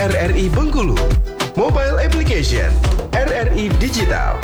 RRI Bengkulu. Mobile Application RRI Digital.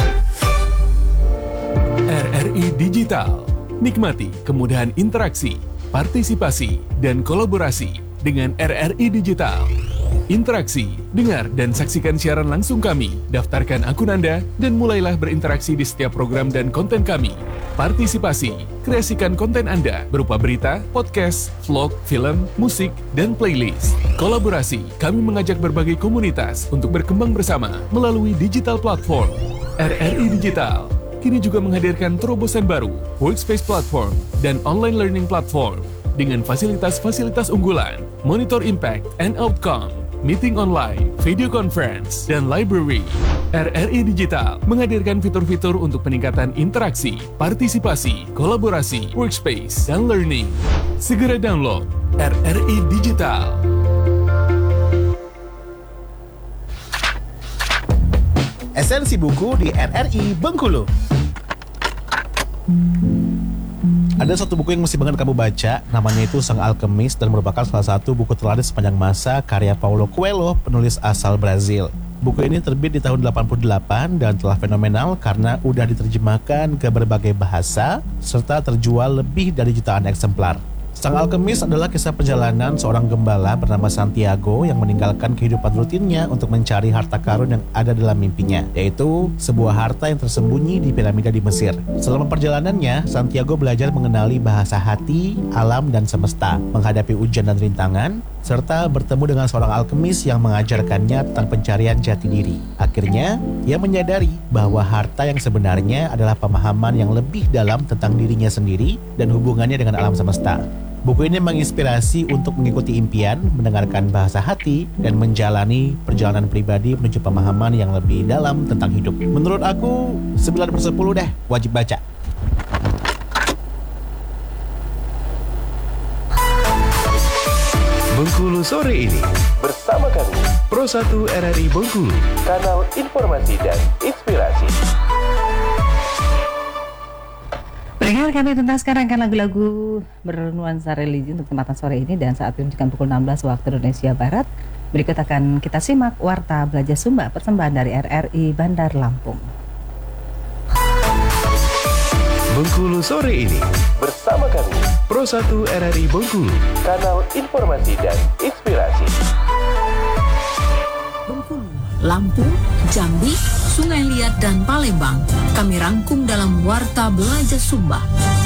RRI Digital. Nikmati kemudahan interaksi, partisipasi, dan kolaborasi dengan RRI Digital. Interaksi, dengar dan saksikan siaran langsung kami, daftarkan akun Anda, dan mulailah berinteraksi di setiap program dan konten kami. Partisipasi, kreasikan konten Anda berupa berita, podcast, vlog, film, musik, dan playlist. Kolaborasi, kami mengajak berbagai komunitas untuk berkembang bersama melalui digital platform. RRI Digital kini juga menghadirkan terobosan baru, workspace platform, dan online learning platform dengan fasilitas-fasilitas unggulan, monitor impact and outcome, meeting online, video conference, dan library. RRI Digital menghadirkan fitur-fitur untuk peningkatan interaksi, partisipasi, kolaborasi, workspace, dan learning. Segera download RRI Digital. Esensi buku di RRI Bengkulu. Ada satu buku yang mesti banget kamu baca, namanya itu Sang Alkemis, dan merupakan salah satu buku terlaris sepanjang masa karya Paulo Coelho, penulis asal Brazil. Buku ini terbit di tahun 88 dan telah fenomenal karena udah diterjemahkan ke berbagai bahasa serta terjual lebih dari jutaan eksemplar. Sang Alkemis adalah kisah perjalanan seorang gembala bernama Santiago yang meninggalkan kehidupan rutinnya untuk mencari harta karun yang ada dalam mimpinya, yaitu sebuah harta yang tersembunyi di piramida di Mesir. Selama perjalanannya, Santiago belajar mengenali bahasa hati, alam, dan semesta, menghadapi ujian dan rintangan, serta bertemu dengan seorang alkemis yang mengajarkannya tentang pencarian jati diri. Akhirnya, ia menyadari bahwa harta yang sebenarnya adalah pemahaman yang lebih dalam tentang dirinya sendiri dan hubungannya dengan alam semesta. Buku ini menginspirasi untuk mengikuti impian, mendengarkan bahasa hati, dan menjalani perjalanan pribadi menuju pemahaman yang lebih dalam tentang hidup. Menurut aku, 9/10 deh, wajib baca. Bengkulu sore ini bersama kami Pro 1 RRI Bengkulu, kanal informasi dan inspirasi. Pendengar, kami tuntaskan rangkaian lagu-lagu bernuansa religi untuk kesempatan sore ini, dan saat menunjukkan pukul 16 waktu Indonesia Barat. Berikut akan kita simak Warta Belajar Sumba, persembahan dari RRI Bandar Lampung. Bengkulu sore ini bersama kami Pro 1 RRI Bengkulu, kanal informasi dan inspirasi. Bengkulu, Lampung, Jambi, Sungai Liat, dan Palembang kami rangkum dalam Warta Belajar Sumba.